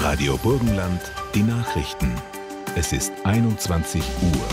Radio Burgenland, die Nachrichten. Es ist 21 Uhr.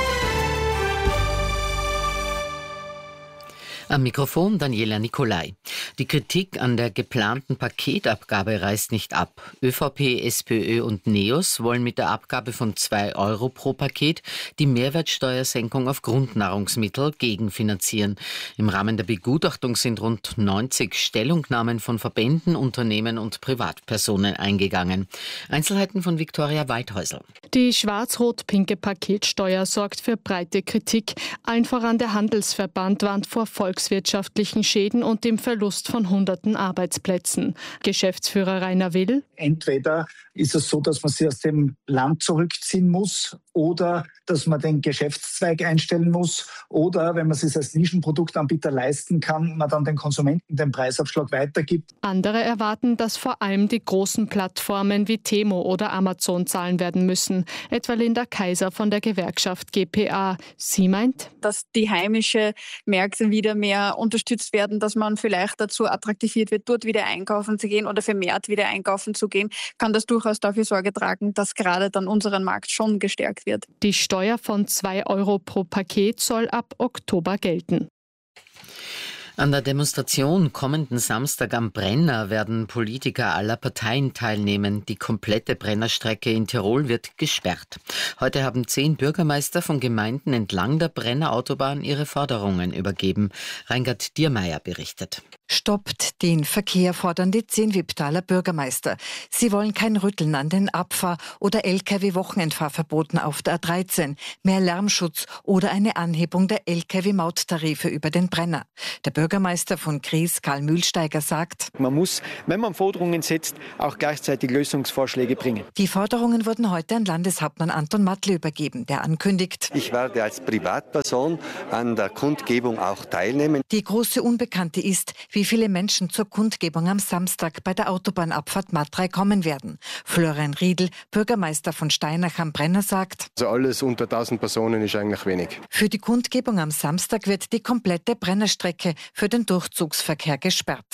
Am Mikrofon Daniela Nicolai. Die Kritik an der geplanten Paketabgabe reißt nicht ab. ÖVP, SPÖ und NEOS wollen mit der Abgabe von 2 Euro pro Paket die Mehrwertsteuersenkung auf Grundnahrungsmittel gegenfinanzieren. Im Rahmen der Begutachtung sind rund 90 Stellungnahmen von Verbänden, Unternehmen und Privatpersonen eingegangen. Einzelheiten von Viktoria Weidhäusl. Die schwarz-rot-pinke Paketsteuer sorgt für breite Kritik. Allen voran der Handelsverband warnt vor volkswirtschaftlichen Schäden und dem Verlust von Hunderten Arbeitsplätzen. Geschäftsführer Rainer Will: Entweder ist es so, dass man sich aus dem Land zurückziehen muss oder dass man den Geschäftszweig einstellen muss oder, wenn man es sich als Nischenproduktanbieter leisten kann, man dann den Konsumenten den Preisabschlag weitergibt. Andere erwarten, dass vor allem die großen Plattformen wie Temo oder Amazon zahlen werden müssen. Etwa Linda Kaiser von der Gewerkschaft GPA. Sie meint, dass die heimischen Märkte wieder mehr unterstützt werden, dass man vielleicht dazu attraktiviert wird, dort wieder einkaufen zu gehen oder vermehrt wieder einkaufen zu gehen, kann das durchaus dafür Sorge tragen, dass gerade dann unseren Markt schon gestärkt wird. Die Steuer von 2 Euro pro Paket soll ab Oktober gelten. An der Demonstration kommenden Samstag am Brenner werden Politiker aller Parteien teilnehmen. Die komplette Brennerstrecke in Tirol wird gesperrt. Heute haben 10 Bürgermeister von Gemeinden entlang der Brennerautobahn ihre Forderungen übergeben. Reingard Diermeier berichtet. Stoppt den Verkehr, fordern die 10 Wipptaler Bürgermeister. Sie wollen kein Rütteln an den Abfahr- oder Lkw-Wochenendfahrverboten auf der A13, mehr Lärmschutz oder eine Anhebung der Lkw-Mauttarife über den Brenner. Der Bürgermeister von Gries, Karl Mühlsteiger, sagt: Man muss, wenn man Forderungen setzt, auch gleichzeitig Lösungsvorschläge bringen. Die Forderungen wurden heute an Landeshauptmann Anton Mattl übergeben, der ankündigt: Ich werde als Privatperson an der Kundgebung auch teilnehmen. Die große Unbekannte ist, wie viele Menschen zur Kundgebung am Samstag bei der Autobahnabfahrt Matrei kommen werden. Florian Riedl, Bürgermeister von Steinach am Brenner, sagt: Also alles unter 1000 Personen ist eigentlich wenig. Für die Kundgebung am Samstag wird die komplette Brennerstrecke für den Durchzugsverkehr gesperrt.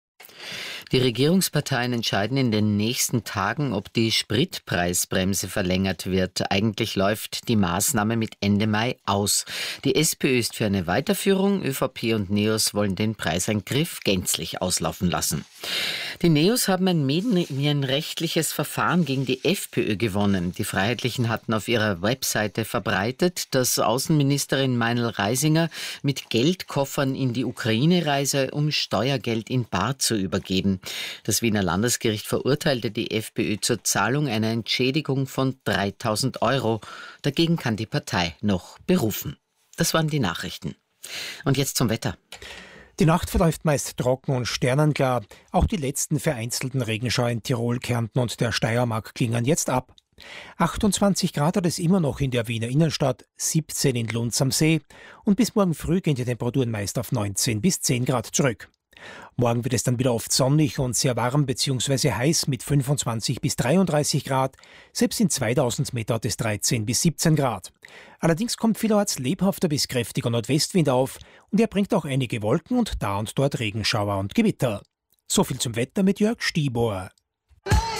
Die Regierungsparteien entscheiden in den nächsten Tagen, ob die Spritpreisbremse verlängert wird. Eigentlich läuft die Maßnahme mit Ende Mai aus. Die SPÖ ist für eine Weiterführung. ÖVP und NEOS wollen den Preiseingriff gänzlich auslaufen lassen. Die NEOS haben ein medienrechtliches Verfahren gegen die FPÖ gewonnen. Die Freiheitlichen hatten auf ihrer Webseite verbreitet, dass Außenministerin Meinl Reisinger mit Geldkoffern in die Ukraine reise, um Steuergeld in bar zu übergeben. Das Wiener Landesgericht verurteilte die FPÖ zur Zahlung einer Entschädigung von 3.000 Euro. Dagegen kann die Partei noch berufen. Das waren die Nachrichten. Und jetzt zum Wetter. Die Nacht verläuft meist trocken und sternenklar. Auch die letzten vereinzelten Regenschauer in Tirol, Kärnten und der Steiermark klingen jetzt ab. 28 Grad hat es immer noch in der Wiener Innenstadt, 17 in Lunds am See und bis morgen früh gehen die Temperaturen meist auf 19 bis 10 Grad zurück. Morgen wird es dann wieder oft sonnig und sehr warm bzw. heiß mit 25 bis 33 Grad. Selbst in 2000 Meter hat es 13 bis 17 Grad. Allerdings kommt vielerorts lebhafter bis kräftiger Nordwestwind auf und er bringt auch einige Wolken und da und dort Regenschauer und Gewitter. So viel zum Wetter mit Jörg Stieber.